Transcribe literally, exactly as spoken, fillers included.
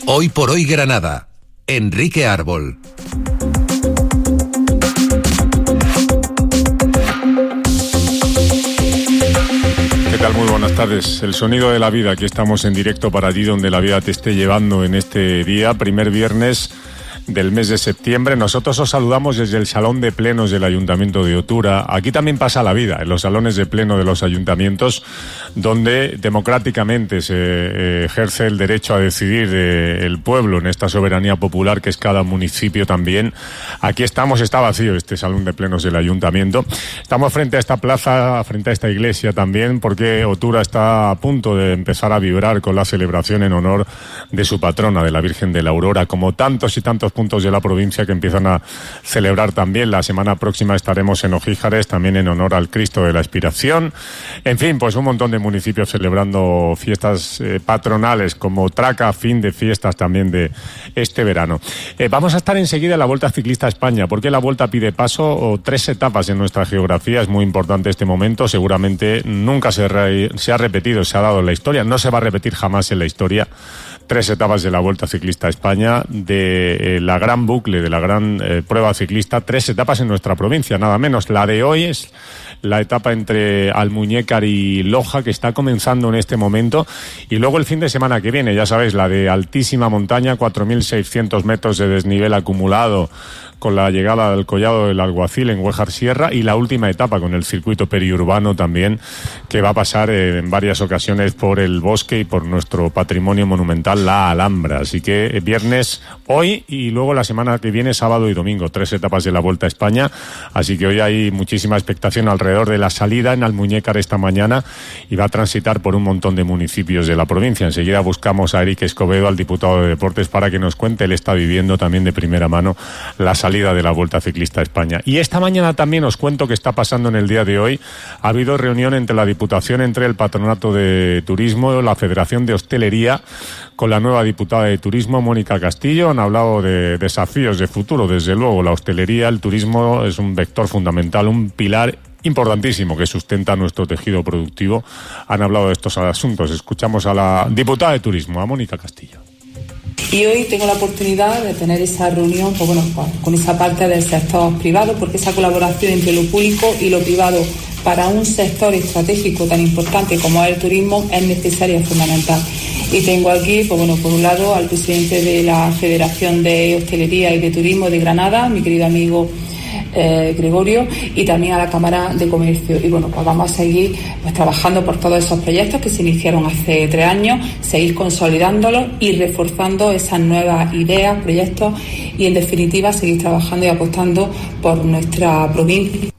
Hoy por hoy Granada. Enrique Árbol. ¿Qué tal? Muy buenas tardes. El sonido de la vida. Aquí estamos en directo para ti, donde la vida te esté llevando en este día, primer viernes del mes de septiembre. Nosotros os saludamos desde el Salón de Plenos del Ayuntamiento de Otura. Aquí también pasa la vida, en los salones de pleno de los ayuntamientos, donde democráticamente se eh, ejerce el derecho a decidir eh, el pueblo en esta soberanía popular que es cada municipio también. Aquí estamos, está vacío este Salón de Plenos del Ayuntamiento. Estamos frente a esta plaza, frente a esta iglesia también, porque Otura está a punto de empezar a vibrar con la celebración en honor de su patrona, de la Virgen de la Aurora, como tantos y tantos puntos de la provincia que empiezan a celebrar también. La semana próxima estaremos en Ojíjares, también en honor al Cristo de la Expiración. En fin, pues un montón de municipios celebrando fiestas eh, patronales, como Traca, fin de fiestas también de este verano. Eh, vamos a estar enseguida en la Vuelta Ciclista a España, porque la Vuelta pide paso, o tres etapas en nuestra geografía. Es muy importante este momento, seguramente nunca se, re, se ha repetido, se ha dado en la historia, no se va a repetir jamás en la historia. Tres etapas de la Vuelta Ciclista a España, de eh, la gran bucle, de la gran eh, prueba ciclista, tres etapas en nuestra provincia, nada menos. La de hoy es la etapa entre Almuñécar y Loja, que está comenzando en este momento, y luego el fin de semana que viene, ya sabéis, la de altísima montaña, cuatro mil seiscientos metros de desnivel acumulado, con la llegada del Collado del Alguacil en Huéjar Sierra, y la última etapa con el circuito periurbano también, que va a pasar eh, en varias ocasiones por el bosque y por nuestro patrimonio monumental, la Alhambra. Así que eh, viernes hoy, y luego la semana que viene, sábado y domingo, tres etapas de la Vuelta a España. Así que hoy hay muchísima expectación alrededor de la salida en Almuñécar esta mañana, y va a transitar por un montón de municipios de la provincia. Enseguida buscamos a Eric Escobedo, al diputado de Deportes, para que nos cuente. Él está viviendo también de primera mano la salida de la Vuelta Ciclista a España. Y esta mañana también os cuento que está pasando en el día de hoy. Ha habido reunión entre la Diputación, entre el Patronato de Turismo, la Federación de Hostelería, con la nueva diputada de Turismo, Mónica Castillo. Han hablado de desafíos de futuro. Desde luego, la hostelería, el turismo, es un vector fundamental, un pilar importantísimo que sustenta nuestro tejido productivo. Han hablado de estos asuntos. Escuchamos a la diputada de Turismo, a Mónica Castillo. Y hoy tengo la oportunidad de tener esa reunión pues bueno, con esa parte del sector privado, porque esa colaboración entre lo público y lo privado para un sector estratégico tan importante como es el turismo es necesaria y fundamental. Y tengo aquí, pues bueno, por un lado al presidente de la Federación de Hostelería y de Turismo de Granada, mi querido amigo Eh, Gregorio, y también a la Cámara de Comercio. Y bueno, pues vamos a seguir pues trabajando por todos esos proyectos que se iniciaron hace tres años, seguir consolidándolos y reforzando esas nuevas ideas, proyectos, y en definitiva seguir trabajando y apostando por nuestra provincia.